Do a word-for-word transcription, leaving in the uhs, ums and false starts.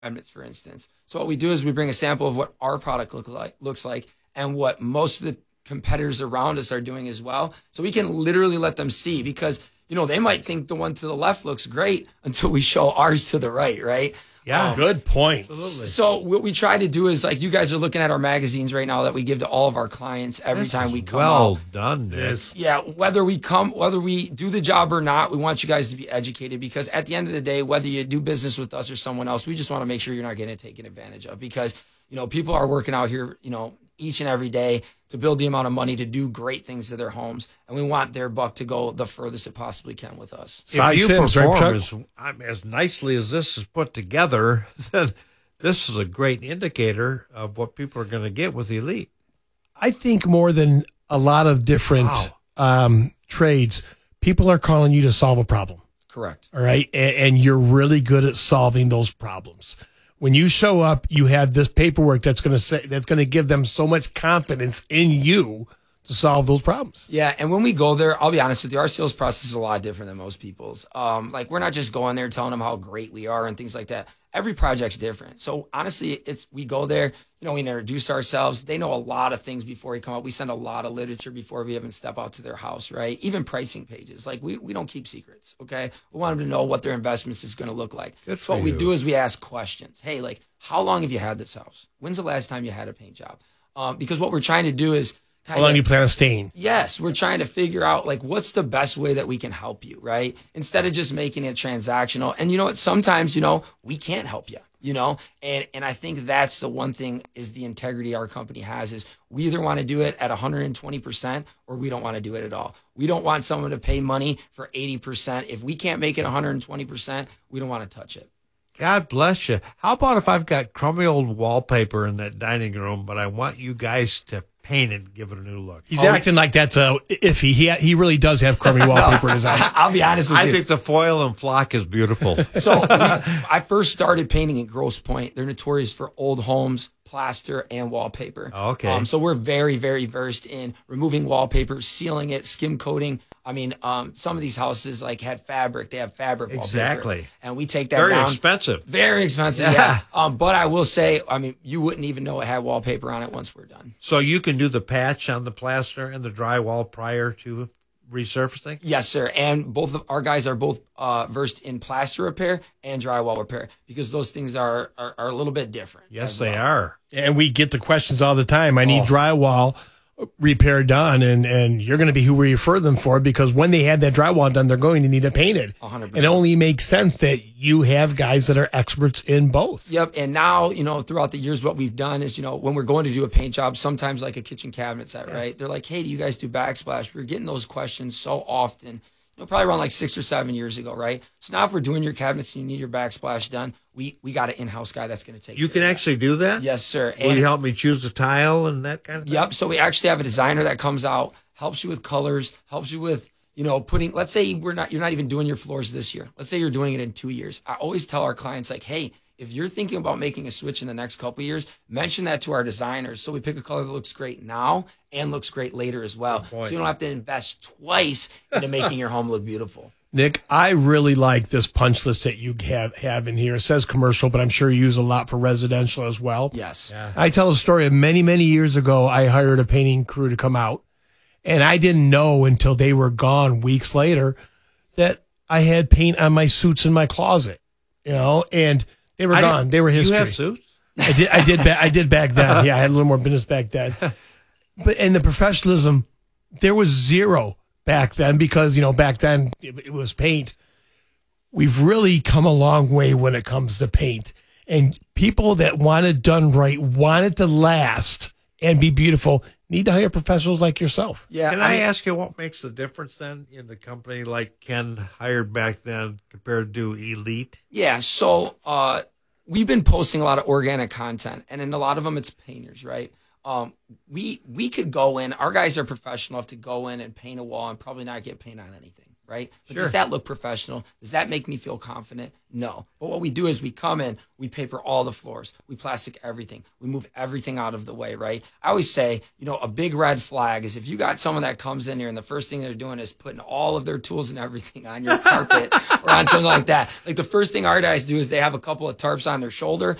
cabinets, for instance. So what we do is we bring a sample of what our product look like, looks like and what most of the competitors around us are doing as well. So we can literally let them see because, you know, they might think the one to the left looks great until we show ours to the right, right? Yeah, um, good point. Absolutely. So what we try to do is, like, you guys are looking at our magazines right now that we give to all of our clients every this time we come well out. done, Nick. Yeah, whether we come, whether we do the job or not, we want you guys to be educated because at the end of the day, whether you do business with us or someone else, we just want to make sure you're not getting taken advantage of because, you know, people are working out here, you know, each and every day to build the amount of money to do great things to their homes. And we want their buck to go the furthest it possibly can with us. If you Sims, perform as, as nicely as this is put together, then this is a great indicator of what people are going to get with Elite. I think more than a lot of different wow. um, trades, people are calling you to solve a problem. Correct. All right. And, and you're really good at solving those problems. When you show up, you have this paperwork that's going to say that's going to give them so much confidence in you to solve those problems. Yeah, and when we go there, I'll be honest with you, our sales process is a lot different than most people's. Um, like we're not just going there telling them how great we are and things like that. Every project's different. So honestly, it's we go there, you know, we introduce ourselves. They know a lot of things before we come out. We send a lot of literature before we even step out to their house, right? Even pricing pages. Like we, we don't keep secrets, okay? We want them to know what their investments is going to look like. Good for so what you. we do is we ask questions. Hey, like, how long have you had this house? When's the last time you had a paint job? Um, because what we're trying to do is How long do you plan on staying? Yes, we're trying to figure out like what's the best way that we can help you, right? Instead of just making it transactional. And you know what? Sometimes, you know, we can't help you, you know? And and I think that's the one thing is the integrity our company has is we either want to do it at one hundred twenty percent or we don't want to do it at all. We don't want someone to pay money for eighty percent. If we can't make it one hundred twenty percent, we don't want to touch it. God bless you. How about if I've got crummy old wallpaper in that dining room, but I want you guys to paint it and give it a new look? He's oh, acting like that's a iffy. He he really does have crummy wallpaper in his house. I'll be honest with I you. I think the foil and flock is beautiful. So we, I first started painting at Grosse Pointe. They're notorious for old homes, plaster, and wallpaper. Okay. Um, so we're very, very versed in removing wallpaper, sealing it, skim coating. I mean, um, some of these houses like had fabric. They have fabric wallpaper. Exactly. And we take that Very down. expensive. Very expensive, yeah. yeah. Um, but I will say, I mean, you wouldn't even know it had wallpaper on it once we're done. So you can do the patch on the plaster and the drywall prior to resurfacing? Yes, sir. And both of our guys are both uh, versed in plaster repair and drywall repair because those things are are, are a little bit different. Yes, they well. are. And we get the questions all the time. I need Oh. drywall repair done, and, and you're going to be who we refer them for because when they had that drywall done, they're going to need it painted. one hundred percent. It only makes sense that you have guys that are experts in both. Yep. And now, you know, throughout the years, what we've done is, you know, when we're going to do a paint job, sometimes like a kitchen cabinet set, yeah. right? They're like, hey, do you guys do backsplash? We're getting those questions so often. You know, probably around like six or seven years ago, right? So now if we're doing your cabinets and you need your backsplash done, we we got an in-house guy that's going to take You care can of that. actually do that? Yes, sir. Will And- you help me choose the tile and that kind of thing? Yep. So we actually have a designer that comes out, helps you with colors, helps you with, you know, putting, let's say we're not, you're not even doing your floors this year. Let's say you're doing it in two years. I always tell our clients like, hey, if you're thinking about making a switch in the next couple of years, mention that to our designers. So we pick a color that looks great now and looks great later as well. So you don't have to invest twice into making your home look beautiful. Nick, I really like this punch list that you have, have in here. It says commercial, but I'm sure you use a lot for residential as well. Yes. Yeah. I tell a story of many, many years ago, I hired a painting crew to come out, and I didn't know until they were gone weeks later that I had paint on my suits in my closet, you know, and they were I gone. They were history. You have suits? I did, I did, ba- I did back then. Yeah, I had a little more business back then. But and the professionalism, there was zero back then because, you know, back then it, it was paint. We've really come a long way when it comes to paint. And people that want it done right, want it to last and be beautiful, need to hire professionals like yourself. Yeah. Can I I mean- ask you what makes the difference then in the company like Ken hired back then compared to Elite? Yeah, so uh, we've been posting a lot of organic content, and in a lot of them, it's painters, right? Um, we we could go in. Our guys are professional enough to go in and paint a wall and probably not get paint on anything, right? But Sure. does that look professional? Does that make me feel confident? No. But what we do is we come in, we paper all the floors, we plastic everything, we move everything out of the way, right? I always say, you know, a big red flag is if you got someone that comes in here and the first thing they're doing is putting all of their tools and everything on your carpet or on something like that. Like the first thing our guys do is they have a couple of tarps on their shoulder